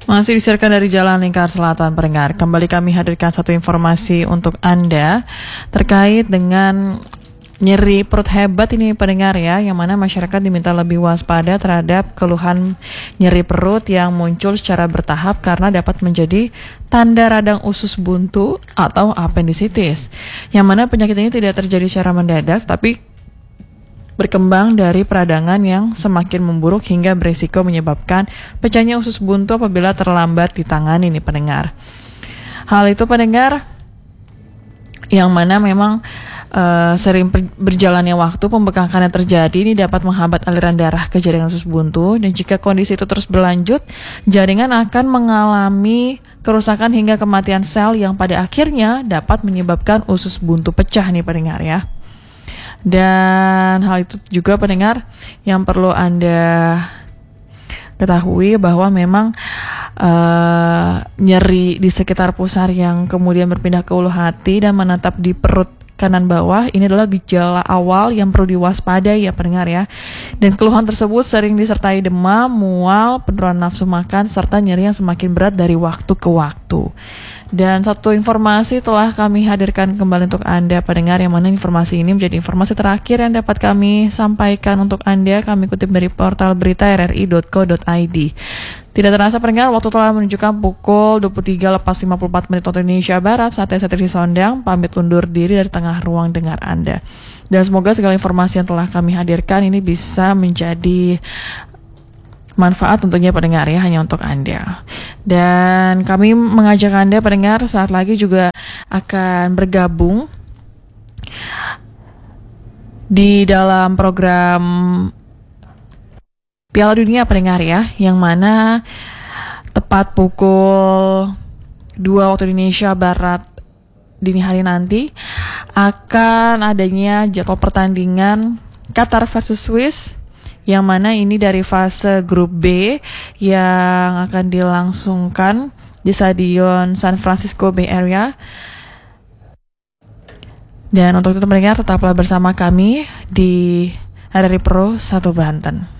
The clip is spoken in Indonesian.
Masih disiarkan dari Jalan Lingkar Selatan, pendengar. Kembali kami hadirkan satu informasi untuk Anda terkait dengan nyeri perut hebat ini, pendengar ya, yang mana masyarakat diminta lebih waspada terhadap keluhan nyeri perut yang muncul secara bertahap karena dapat menjadi tanda radang usus buntu atau apendisitis. Yang mana penyakit ini tidak terjadi secara mendadak, tapi berkembang dari peradangan yang semakin memburuk hingga berisiko menyebabkan pecahnya usus buntu apabila terlambat ditangani nih, pendengar. Hal itu, pendengar, yang mana memang sering berjalannya waktu pembengkakan yang terjadi ini dapat menghambat aliran darah ke jaringan usus buntu, dan jika kondisi itu terus berlanjut, jaringan akan mengalami kerusakan hingga kematian sel yang pada akhirnya dapat menyebabkan usus buntu pecah nih, pendengar ya. Dan hal itu juga, pendengar, yang perlu Anda ketahui bahwa memang nyeri di sekitar pusar yang kemudian berpindah ke ulu hati dan menetap di perut kanan bawah ini adalah gejala awal yang perlu diwaspadai ya, pendengar ya. Dan keluhan tersebut sering disertai demam, mual, penurunan nafsu makan, serta nyeri yang semakin berat dari waktu ke waktu. Dan satu informasi telah kami hadirkan kembali untuk Anda, pendengar, yang mana informasi ini menjadi informasi terakhir yang dapat kami sampaikan untuk Anda. Kami kutip dari portal berita rri.co.id. Tidak terasa, pendengar, waktu telah menunjukkan pukul 23:54 waktu Indonesia Barat. Saatnya saya Trisi Sondang pamit undur diri dari tengah ruang dengar Anda. Dan semoga segala informasi yang telah kami hadirkan ini bisa menjadi manfaat tentunya, pendengar ya, hanya untuk Anda. Dan kami mengajak Anda, pendengar, saat lagi juga akan bergabung di dalam program Piala Dunia, pendengar ya, yang mana tepat pukul 2 waktu Indonesia Barat dini hari nanti akan adanya jadwal pertandingan Qatar versus Swiss, yang mana ini dari fase grup B yang akan dilangsungkan di Stadion San Francisco Bay Area. Dan untuk itu, pendengar, tetaplah bersama kami di RRI Pro 1 Banten.